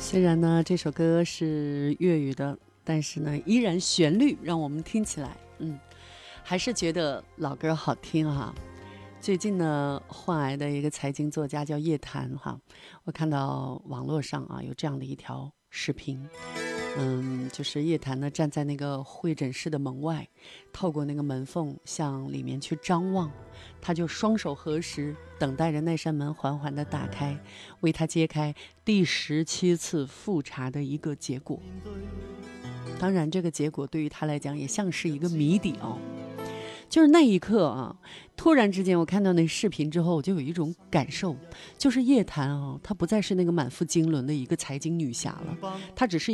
虽然呢这首歌是粤语的，但是呢依然旋律让我们听起来还是觉得老歌好听哈。最近呢患癌的一个财经作家叫叶檀哈，我看到网络上有这样的一条视频，就是叶檀呢站在那个会诊室的门外，透过那个门缝向里面去张望，他就双手合十，等待着那扇门缓缓地打开，为他揭开第17次复查的一个结果。当然这个结果对于他来讲也像是一个谜底哦。就是那一刻突然之间我看到那视频之后，我就有一种感受，就是叶檀她不再是那个满腹经纶的一个财经女侠了，她只是